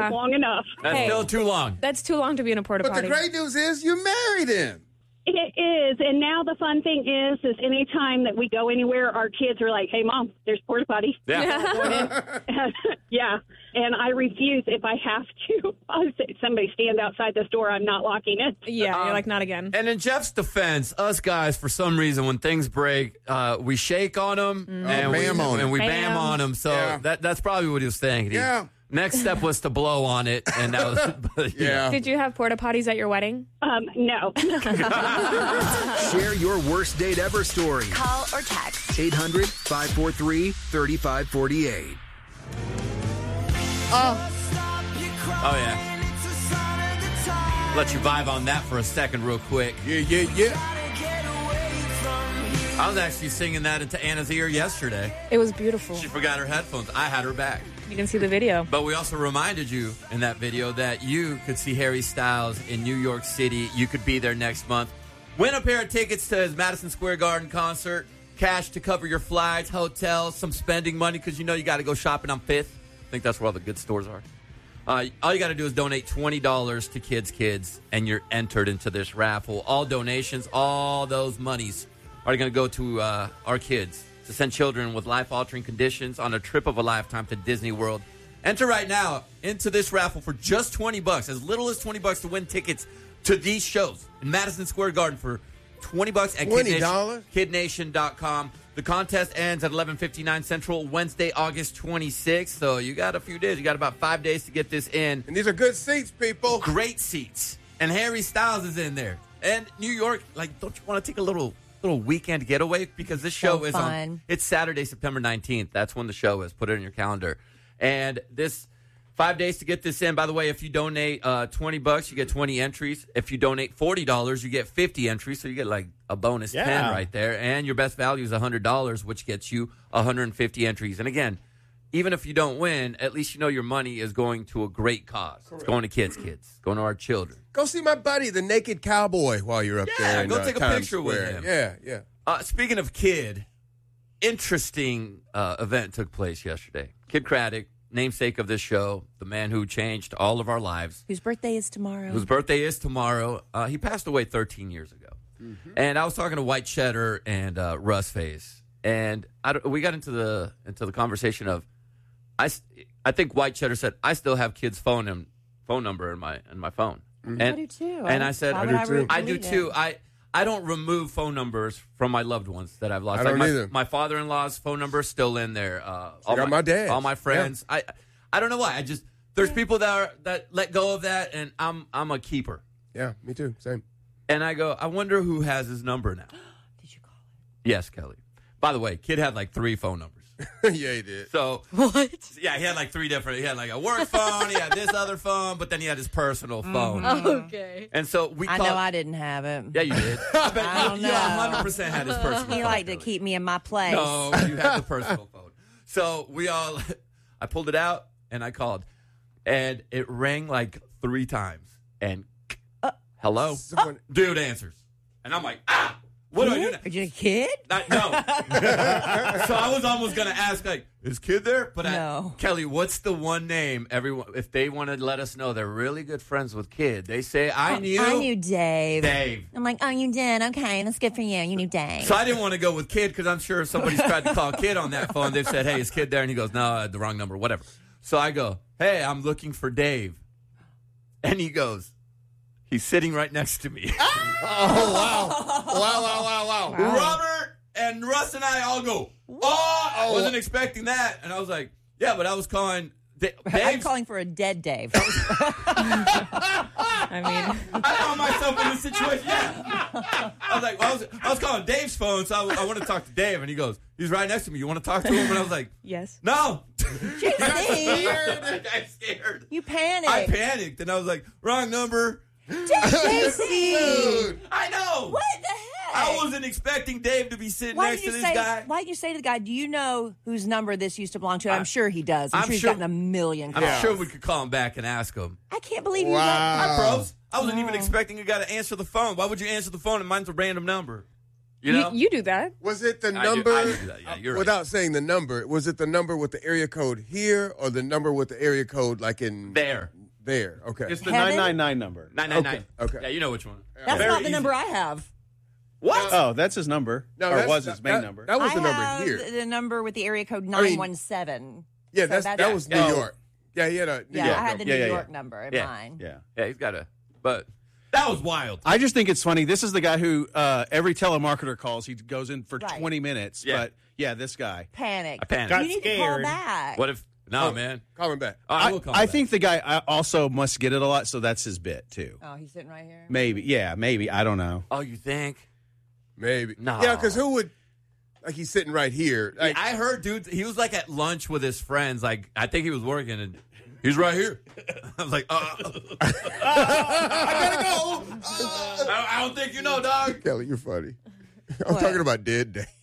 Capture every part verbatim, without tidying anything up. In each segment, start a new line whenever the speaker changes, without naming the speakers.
was long enough.
That's
Hey.
still too long.
That's too long to be in a porta
But
potty.
the great news is you married him.
It is, and now the fun thing is, is any time that we go anywhere, our kids are like, "Hey, Mom, there's porta potty."
Yeah.
Yeah, and I refuse if I have to. I'll say, somebody stand outside this door. I'm not locking it.
Yeah,
Um,
you're like, not again.
And in Jeff's defense, us guys, for some reason, when things break, uh, we shake on them and,
Oh,
we,
bam on 'em.
and we bam,
Bam.
on them. So
Yeah.
that that's probably what he was saying. He-
Yeah.
Next step was to blow on it, and that was but,
Yeah.
Did you have porta potties at your wedding?
Um, no.
Share your worst date ever story.
Call or text.
eight hundred, five four three, three five four eight.
Oh yeah. Let you vibe on that for a second, real quick.
Yeah, yeah, yeah.
I was actually singing that into Anna's ear yesterday.
It was beautiful.
She forgot her headphones. I had her back.
You can see the video.
But we also reminded you in that video that you could see Harry Styles in New York City. You could be there next month. Win a pair of tickets to his Madison Square Garden concert. Cash to cover your flights, hotels, some spending money because you know you got to go shopping on Fifth. I think that's where all the good stores are. Uh, all you got to do is donate twenty dollars to Kids Kids, and you're entered into this raffle. All donations, all those monies are going to go to uh, our kids to send children with life-altering conditions on a trip of a lifetime to Disney World. Enter right now into this raffle for just twenty bucks, as little as twenty bucks to win tickets to these shows in Madison Square Garden for twenty bucks at
twenty dollars?
kid nation dot com. The contest ends at eleven fifty-nine Central, Wednesday, August twenty-sixth. So you got a few days. You got about five days to get this in.
And these are good seats, people.
Great seats. And Harry Styles is in there. And New York, like, don't you want to take a little little weekend getaway? Because this show
So
is on.
fun.
It's Saturday, September nineteenth. That's when the show is. Put it in your calendar. And this five days to get this in. By the way, if you donate uh, twenty bucks, you get twenty entries. If you donate forty dollars, you get fifty entries. So you get like a bonus
Yeah.
ten right there. And your best value is one hundred dollars, which gets you one hundred fifty entries. And again, even if you don't win, at least you know your money is going to a great cause. It's going to kids, kids, going to our children.
Go see my buddy, the Naked Cowboy, while you're up
Yeah,
there. in,
go
uh,
take a
Times
picture with
Square.
him.
Yeah, yeah.
Uh, speaking of kid, interesting uh, event took place yesterday. Kid Craddock, namesake of this show, the man who changed all of our lives,
Whose birthday is tomorrow?
whose birthday is tomorrow. Uh, he passed away thirteen years ago. And I was talking to White Cheddar and uh, Russ Face, and I, don't- we got into the into the conversation of, I, s- I think White Cheddar said, I still have kids' phone and phone number in my in my phone. And,
I do too.
And I said,
Why
I
would
do
I
too.
re-
I do
delete it?
too. I I don't remove phone numbers from my loved ones that I've lost.
I
Like
don't
my,
either.
my father-in-law's phone number is still in there. Uh, all
got my dad's.
all my friends. I I don't know why. I just there's people that are that let go of that, and I'm I'm a keeper.
Yeah, me too. Same.
And I go, I wonder who has his number now.
Did you call
Yes, Kelly. By the way, kid had like three phone numbers.
Yeah, he did.
So
What?
yeah, he had like three different. He had like a work phone. He had this other phone, but then he had his personal phone.
Okay.
And so we.
I
called,
know I didn't have it.
Yeah, you did. I bet
I
you,
don't
you
know.
one hundred percent had his personal.
He
phone,
liked to
Kelly.
keep me in my place.
No, you had the personal phone. So we all, I pulled it out and I called, and it rang like three times. And hello,
Someone-
dude answers, and I'm like, ah, what do I do now?
Are you a kid?
I, no. So I was almost gonna ask, like, is kid there? But
No.
I, Kelly, what's the one name everyone, if they want to let us know they're really good friends with kid, they say, I knew,
I knew Dave.
Dave.
I'm like, oh, you did? Okay, that's good for you. You knew Dave.
So I didn't want to go with Kid because I'm sure if somebody's tried to call Kid on that phone, they've said, hey, is Kid there? And he goes, no, I had the wrong number, whatever. So I go, hey, I'm looking for Dave. And he goes, he's sitting right next to me.
Oh, wow. Wow, wow, wow, wow.
Robert and Russ and I all go, oh, I wasn't expecting that. And I was like, yeah, but I was calling Da-
I'm
Dave's.
calling for a dead Dave.
I mean,
I found myself in this situation. Yeah. I was like, well, I, was, I was calling Dave's phone, so I, I want to talk to Dave. And he goes, he's right next to me. You want to talk to him? And I was like,
yes.
no.
Steve,
I'm scared.
you panicked.
I panicked, and I was like, wrong number.
J C.
Dude.
I know.
What the heck?
I wasn't expecting Dave to be sitting
Why
next
did
to
you
this
say?
guy.
Why did you say to the guy? Do you know whose number this used to belong to? I'm
I-
sure he does. I'm,
I'm
sure he's
sure-
gotten a million calls.
I'm sure we could call him back and ask him.
I can't believe you.
Wow.
Let,
Hi, bros. I wasn't even
Oh.
expecting a guy to answer the phone. Why would you answer the phone and mine's a random number? You know?
you do that.
Was it the
I do-
number,
I do that. Yeah, you're right.
without saying the number, was it the number with the area code here or the number with the area code like in
There.
There, okay.
It's the
Heaven?
nine nine nine number.
nine nine nine.
Okay.
Yeah, you know which one.
That's
Very
not the
easy.
number I have.
What?
Oh, that's his number.
No,
or
that's-
was his main
that,
number.
That was
I
the number
have
here.
the- the number with the area code
mean,
nine one seven.
Yeah,
So
that's,
that's-
that was New
Yeah.
York. Yeah, he had a New
Yeah,
York
I had the
number.
New
Yeah, yeah,
York
yeah.
number in
Yeah.
mine.
Yeah.
Yeah, he's got a. But that was wild.
I just think it's funny. This is the guy who uh, every telemarketer calls. He goes in for
Right.
twenty minutes.
Yeah.
But yeah, this guy.
Panic.
I panicked.
You
Got
need to call
scared.
back.
What if? No,
Oh,
man.
Call him back.
Oh, I
I,
will call
I
back.
think the guy uh, also must get it a lot, so that's his bit too.
Oh, he's sitting right here.
Maybe. Yeah, maybe. I don't know.
Oh, you think?
Maybe.
No.
Yeah, because who would, like he's sitting right here. Like,
I heard, dude, he was like at lunch with his friends. Like, I think he was working, and he's right here. I was like, uh, I gotta go. Uh, I, I don't think you know, dog.
Kelly, you're funny. I'm
What?
talking about Dead Day.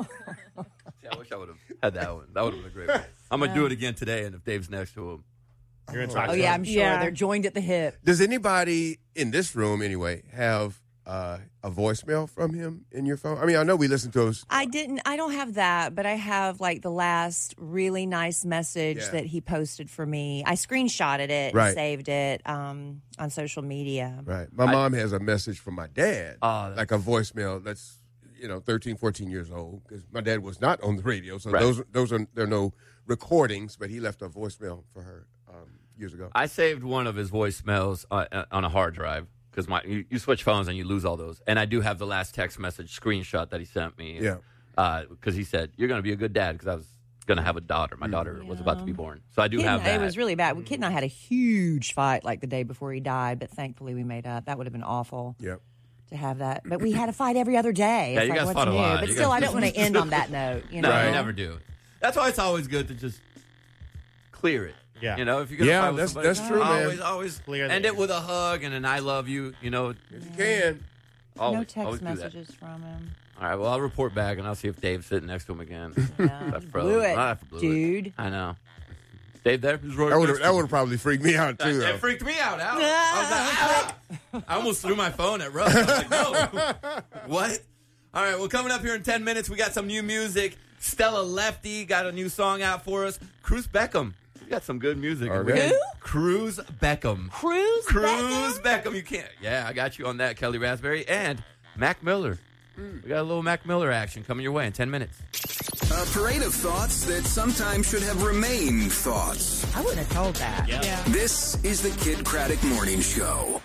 See, I wish I would have had that one. That would have been a great one. I'm gonna do it again today, and if Dave's next to him,
You're gonna talk
Oh,
to
yeah,
him.
I'm sure.
Yeah.
They're joined at the hip.
Does anybody in this room, anyway, have uh, a voicemail from him in your phone? I mean, I know we listen to those.
I didn't. I don't have that, but I have like the last really nice message
Yeah.
that he posted for me. I screenshotted it,
Right.
and saved it um, on social media.
Right. My mom has a message from my dad,
Oh, that's-
like a voicemail that's, you know, thirteen, fourteen years old, because my dad was not on the radio. So
Right.
those those are, there are no recordings, but he left a voicemail for her um, years ago.
I saved one of his voicemails uh, on a hard drive because my you, you switch phones and you lose all those. And I do have the last text message screenshot that he sent me.
Yeah.
Because he said, "You're going to be a good dad," because I was going to have a daughter. My daughter was about to be born, so I do
Kid
have
and-
that.
It was really bad. Kid and I had a huge fight like the day before he died, but thankfully we made up. That would have been awful
Yep.
to have that. But we had a fight every other day.
Yeah,
It's
you
like,
guys
what's
fought a
new?
lot.
But
You
still,
guys-
I don't want to end on that note. You
no,
know,
you never do. That's why it's always good to just clear it.
Yeah.
You know, if you're gonna
Yeah,
fight with
that's-
somebody,
that's true, man.
always, always
Clear the
end
air.
it with a hug and an "I love you." You know,
If you can.
always,
no text
always do that.
messages from him.
All right, well, I'll report back and I'll see if Dave's sitting next to him again.
Yeah,
That's
you
froze.
blew it,
I blew it.
dude.
I know. Dave there? He's right
That would
next
that
to me.
would have probably freaked me out, too,
It
though.
freaked me out. Al. I, was like, "Ah!" I almost threw my phone at Russ. I was like, no. What? All right, well, coming up here in ten minutes, we got some new music. Stella Lefty got a new song out for us. Cruz Beckham. We got some good music.
Okay.
Who?
Cruz Beckham.
Cruz,
Cruz
Beckham?
Beckham. You can't. Yeah, I got you on that, Kelly Raspberry. And Mac Miller. We got a little Mac Miller action coming your way in ten minutes.
A parade of thoughts that sometimes should have remained thoughts.
I wouldn't have told that.
Yeah.
This is the Kid Craddock Morning Show.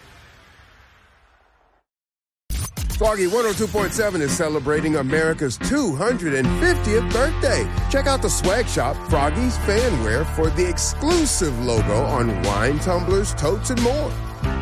Froggy one oh two point seven is celebrating America's two hundred fiftieth birthday. Check out the swag shop, Froggy's Fanwear, for the exclusive logo on wine, tumblers, totes, and more.